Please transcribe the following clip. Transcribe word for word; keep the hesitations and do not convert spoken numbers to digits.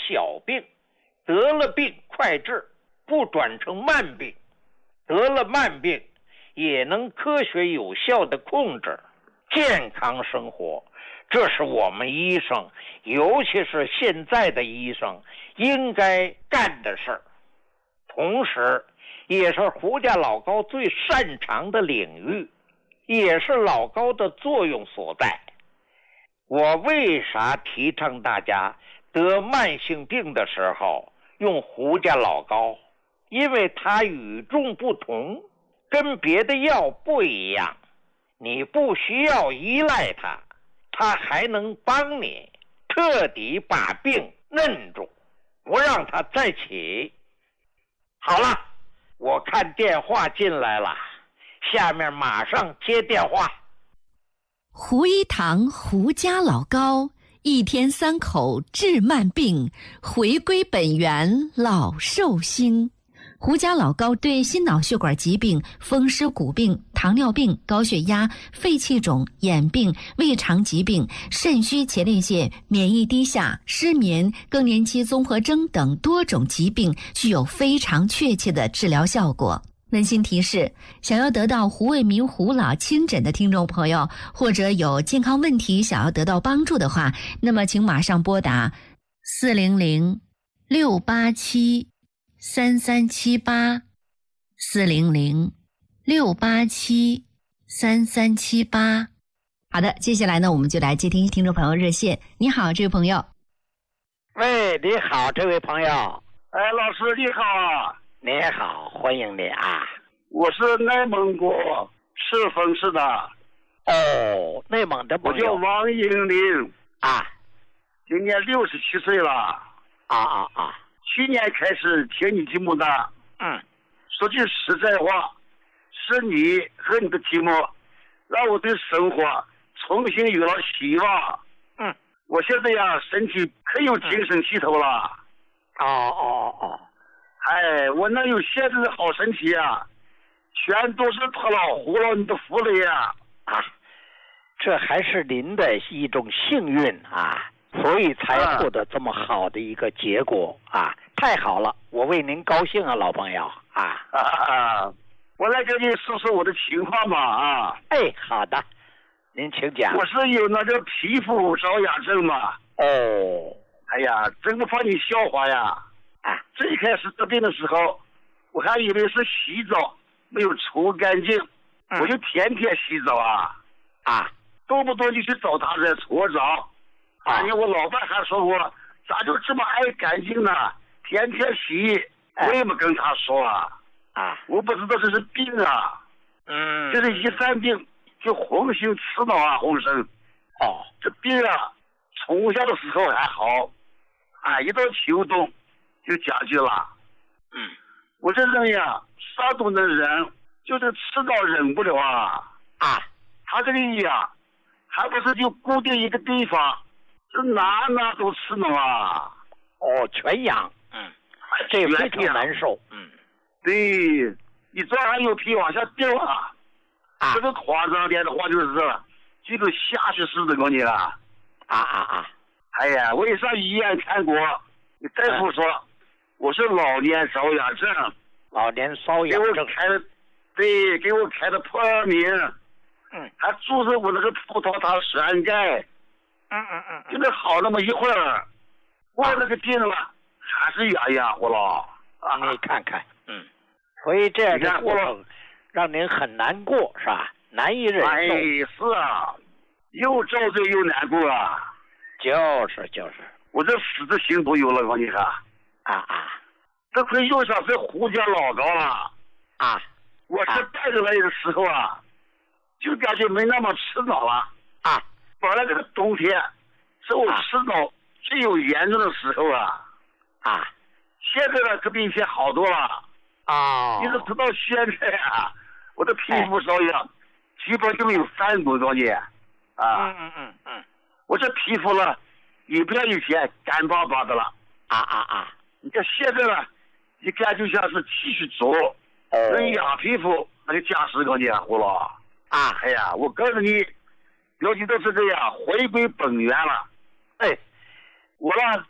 小病，得了病快治，不转成慢病，得了慢病也能科学有效的控制，健康生活，这是我们医生，尤其是现在的医生应该干的事儿。同时也是胡家老高最擅长的领域，也是老高的作用所在。我为啥提倡大家得慢性病的时候用胡家老高？因为它与众不同，跟别的药不一样，你不需要依赖它，它还能帮你彻底把病摁住，不让它再起。好了，我看电话进来了，下面马上接电话。 胡一堂胡家老高，一天三口治慢病，回归本源老寿星。胡家老高对心脑血管疾病、风湿骨病、糖尿病、高血压、肺气肿、眼病、胃肠疾病、肾虚前列腺、免疫低下、失眠、更年期综合征等多种疾病具有非常确切的治疗效果。温馨提示，想要得到胡卫民胡老亲诊的听众朋友，或者有健康问题想要得到帮助的话，那么请马上拨打四零零六八七三三七八，四零零六八七三三七八。好的，接下来呢，我们就来接听听众朋友热线。你好，这位朋友。 喂，你好，这位朋友。 哎，老师你好。 你好，欢迎你啊！ 我是内蒙古赤峰市的。 哦，内蒙的朋友。 我叫王英林啊， 今年六十七岁了。 啊啊啊！ 去年开始听你节目的。 嗯。 说句实在话，是你和你的节目，让我对生活重新有了希望。 嗯。 我现在呀，身体可有精神气头了。 哦哦哦。 哎，我能有现在的好身体啊，全都是托老胡了你的福了呀！ 啊，这还是您的一种幸运啊，所以才获得这么好的一个结果啊！太好了，我为您高兴啊，老朋友啊！ 啊啊！我来跟你说说我的情况吧啊！ 哎，好的，您请讲。 我是有那个皮肤着痒症嘛。 哦。 哎呀，真不怕你笑话呀！ 啊， 最开始得病的时候，我还以为是洗澡没有除干净， 嗯、 我就天天洗澡啊， 啊， 动不动就去找他来搓澡。啊，我老伴还说我咋就这么爱干净呢？天天洗， 哎、 我也没跟他说啊。 啊， 我不知道这是病啊。 嗯， 就是一犯病就红心刺挠啊，红绳。 哦， 这病啊，从小的时候还好，啊，一到秋冬就加剧了。 嗯， 我这人呀，啥都能忍，就是吃到忍不了啊。 啊， 他这个呀，还不是就固定一个地方，这哪哪都刺挠啊。 哦，全痒。嗯，这非常难受。嗯， 对，你这还有皮往下掉啊。 啊， 这个夸张点的话就是，这个下去似的，跟你啊。 啊啊啊！ 哎呀，我也上医院看过，大夫说、嗯、我是老年瘙痒症， 老年瘙痒症， 给我开的，对，给我开的破名， 嗯， 还注射我那个葡萄糖栓盖， 嗯嗯嗯， 就那好那么一会儿，过那个病了，啊、还是痒痒乎了。 啊，你看看，嗯，所以这样的过程让您很难过，是吧？难以忍受。 哎，是啊，又遭罪又难过啊。 就是就是， 我这死的心都有了，我你看。 啊啊， 这回又想是胡家老高了。 啊， 我是带着来的时候啊，就感觉没那么吃恼了。 啊， 本来这个冬天是我吃恼最有严重的时候啊。 啊， 现在呢可比以前好多了。 哦， 一直直到现在啊，我的皮肤瘙痒、哎、基本就没有犯过东西。啊， 嗯嗯嗯嗯， 我这皮肤了也不像以前干巴巴的了。 啊啊啊！ 你看现在呢，一看就像是继续走。哦。人痒皮肤那就加十个年糊了。 啊， 哎呀，我告诉你，尤其都是这样回归本源了。哎，我呢